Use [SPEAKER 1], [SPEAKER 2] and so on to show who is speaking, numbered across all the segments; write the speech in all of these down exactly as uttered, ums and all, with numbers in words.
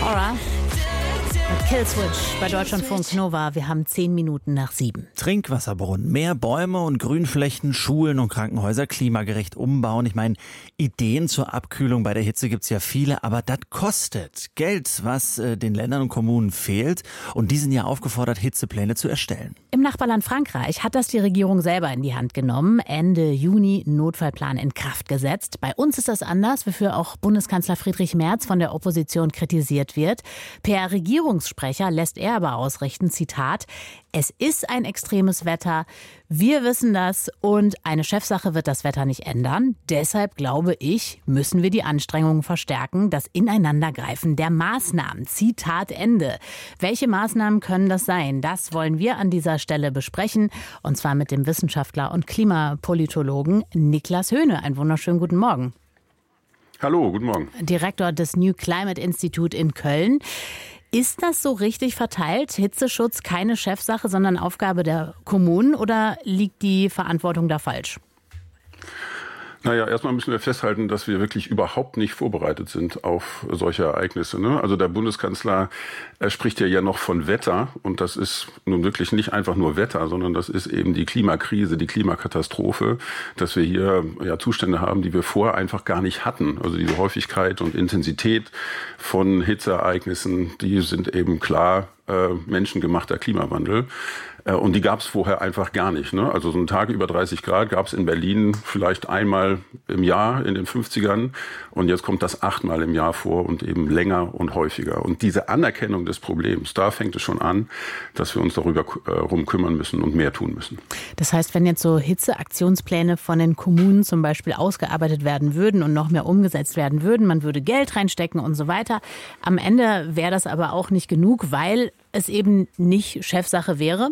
[SPEAKER 1] Aura mit Killswitch bei Deutschlandfunk Nova. Wir haben zehn Minuten nach sieben.
[SPEAKER 2] Trinkwasserbrunnen, mehr Bäume und Grünflächen, Schulen und Krankenhäuser klimagerecht umbauen. Ich meine, Ideen zur Abkühlung bei der Hitze gibt's ja viele, aber das kostet Geld, was äh, den Ländern und Kommunen fehlt. Und die sind ja aufgefordert, Hitzepläne zu erstellen.
[SPEAKER 1] Im Nachbarland Frankreich hat das die Regierung selber in die Hand genommen. Ende Juni Notfallplan in Kraft gesetzt. Bei uns ist das anders, wofür auch Bundeskanzler Friedrich Merz von der Opposition kritisiert wird. Per Regierungssprecher lässt er aber ausrichten, Zitat, es ist ein extremes Wetter, wir wissen das und eine Chefsache wird das Wetter nicht ändern. Deshalb glaube ich, müssen wir die Anstrengungen verstärken, das Ineinandergreifen der Maßnahmen. Zitat Ende. Welche Maßnahmen können das sein? Das wollen wir an dieser Stelle besprechen und zwar mit dem Wissenschaftler und Klimapolitologen Niklas Höhne. Einen wunderschönen guten Morgen.
[SPEAKER 3] Hallo, guten Morgen.
[SPEAKER 1] Direktor des New Climate Institute in Köln. Ist das so richtig verteilt? Hitzeschutz keine Chefsache, sondern Aufgabe der Kommunen oder liegt die Verantwortung da falsch?
[SPEAKER 3] Naja, erstmal müssen wir festhalten, dass wir wirklich überhaupt nicht vorbereitet sind auf solche Ereignisse. Ne? Also der Bundeskanzler er spricht ja ja noch von Wetter und das ist nun wirklich nicht einfach nur Wetter, sondern das ist eben die Klimakrise, die Klimakatastrophe, dass wir hier ja Zustände haben, die wir vorher einfach gar nicht hatten. Also diese Häufigkeit und Intensität von Hitzeereignissen, die sind eben klar äh, menschengemachter Klimawandel. Und die gab es vorher einfach gar nicht. Ne? Also so einen Tag über dreißig Grad gab es in Berlin vielleicht einmal im Jahr in den fünfzigern. Und jetzt kommt das achtmal im Jahr vor und eben länger und häufiger. Und diese Anerkennung des Problems, da fängt es schon an, dass wir uns darüber äh, rum kümmern müssen und mehr tun müssen.
[SPEAKER 1] Das heißt, wenn jetzt so Hitzeaktionspläne von den Kommunen zum Beispiel ausgearbeitet werden würden und noch mehr umgesetzt werden würden, man würde Geld reinstecken und so weiter. Am Ende wäre das aber auch nicht genug, weil es eben nicht Chefsache wäre.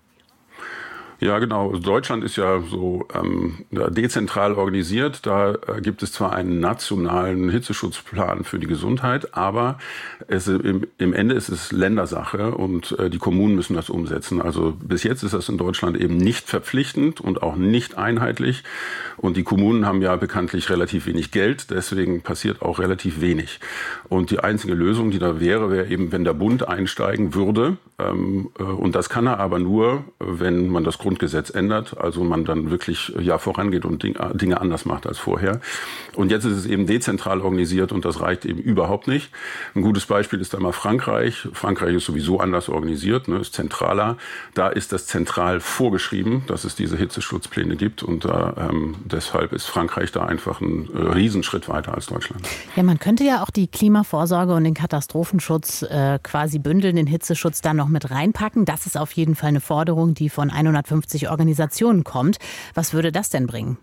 [SPEAKER 3] Ja, genau. Deutschland ist ja so ähm, dezentral organisiert. Da äh, gibt es zwar einen nationalen Hitzeschutzplan für die Gesundheit, aber es, im, im Ende ist es Ländersache und äh, die Kommunen müssen das umsetzen. Also bis jetzt ist das in Deutschland eben nicht verpflichtend und auch nicht einheitlich. Und die Kommunen haben ja bekanntlich relativ wenig Geld, deswegen passiert auch relativ wenig. Und die einzige Lösung, die da wäre, wäre eben, wenn der Bund einsteigen würde. Ähm, äh, und das kann er aber nur, wenn man das Grund Grundgesetz ändert, also man dann wirklich ja vorangeht und Dinge anders macht als vorher. Und jetzt ist es eben dezentral organisiert und das reicht eben überhaupt nicht. Ein gutes Beispiel ist da mal Frankreich. Frankreich ist sowieso anders organisiert, ne, ist zentraler. Da ist das zentral vorgeschrieben, dass es diese Hitzeschutzpläne gibt und da, ähm, deshalb ist Frankreich da einfach ein äh, Riesenschritt weiter als Deutschland.
[SPEAKER 1] Ja, man könnte ja auch die Klimavorsorge und den Katastrophenschutz äh, quasi bündeln, den Hitzeschutz da noch mit reinpacken. Das ist auf jeden Fall eine Forderung, die von hundertfünfzig Organisationen kommt. Was würde das denn bringen?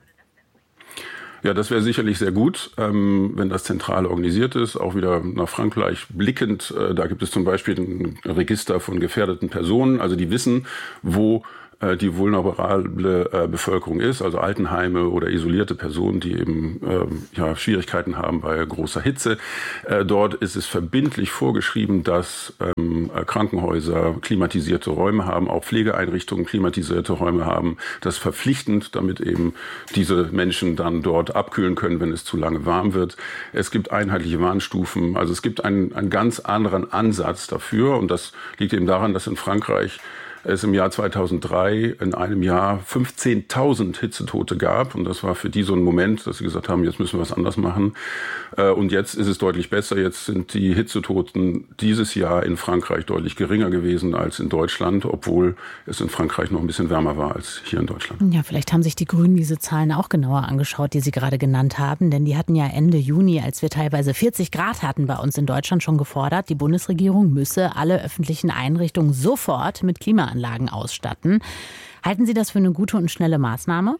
[SPEAKER 3] Ja, das wäre sicherlich sehr gut, ähm, wenn das zentral organisiert ist. Auch wieder nach Frankreich blickend. Äh, da gibt es zum Beispiel ein Register von gefährdeten Personen. Also die wissen, wo die vulnerable äh, Bevölkerung ist, also Altenheime oder isolierte Personen, die eben äh, ja, Schwierigkeiten haben bei großer Hitze. Äh, dort ist es verbindlich vorgeschrieben, dass ähm, Krankenhäuser klimatisierte Räume haben, auch Pflegeeinrichtungen klimatisierte Räume haben. Das ist verpflichtend, damit eben diese Menschen dann dort abkühlen können, wenn es zu lange warm wird. Es gibt einheitliche Warnstufen, also es gibt einen, einen ganz anderen Ansatz dafür und das liegt eben daran, dass in Frankreich es im Jahr zweitausenddrei in einem Jahr fünfzehntausend Hitzetote gab. Und das war für die so ein Moment, dass sie gesagt haben, jetzt müssen wir was anders machen. Und jetzt ist es deutlich besser. Jetzt sind die Hitzetoten dieses Jahr in Frankreich deutlich geringer gewesen als in Deutschland, obwohl es in Frankreich noch ein bisschen wärmer war als hier in Deutschland.
[SPEAKER 1] Ja, vielleicht haben sich die Grünen diese Zahlen auch genauer angeschaut, die Sie gerade genannt haben. Denn die hatten ja Ende Juni, als wir teilweise vierzig Grad hatten bei uns in Deutschland, schon gefordert, die Bundesregierung müsse alle öffentlichen Einrichtungen sofort mit Klimaanlagen Anlagen ausstatten. Halten Sie das für eine gute und schnelle Maßnahme?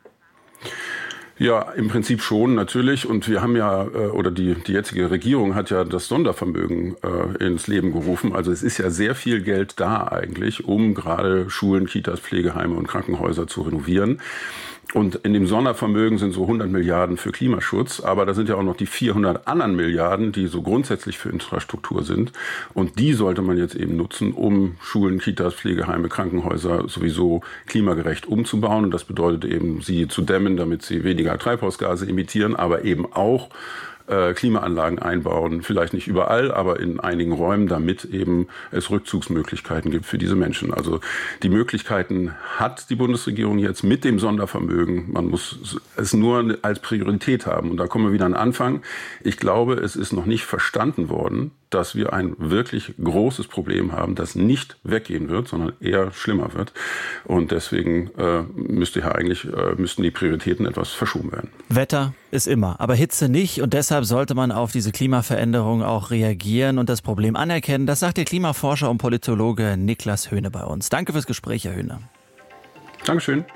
[SPEAKER 3] Ja, im Prinzip schon, natürlich. Und wir haben ja, oder die, die jetzige Regierung hat ja das Sondervermögen äh, ins Leben gerufen. Also es ist ja sehr viel Geld da eigentlich, um gerade Schulen, Kitas, Pflegeheime und Krankenhäuser zu renovieren. Und in dem Sondervermögen sind so hundert Milliarden für Klimaschutz, aber da sind ja auch noch die vierhundert anderen Milliarden, die so grundsätzlich für Infrastruktur sind. Und die sollte man jetzt eben nutzen, um Schulen, Kitas, Pflegeheime, Krankenhäuser sowieso klimagerecht umzubauen. Und das bedeutet eben, sie zu dämmen, damit sie weniger Treibhausgase emittieren, aber eben auch äh, Klimaanlagen einbauen. Vielleicht nicht überall, aber in einigen Räumen, damit eben es Rückzugsmöglichkeiten gibt für diese Menschen. Also die Möglichkeiten hat die Bundesregierung jetzt mit dem Sondervermögen. Man muss es nur als Priorität haben. Und da kommen wir wieder an den Anfang. Ich glaube, es ist noch nicht verstanden worden, dass wir ein wirklich großes Problem haben, das nicht weggehen wird, sondern eher schlimmer wird. Und deswegen äh, müsste ja eigentlich äh, müssten die Prioritäten etwas verschoben werden.
[SPEAKER 2] Wetter ist immer, aber Hitze nicht. Und deshalb sollte man auf diese Klimaveränderung auch reagieren und das Problem anerkennen. Das sagt der Klimaforscher und Politologe Niklas Höhne bei uns. Danke fürs Gespräch, Herr Höhne.
[SPEAKER 3] Dankeschön.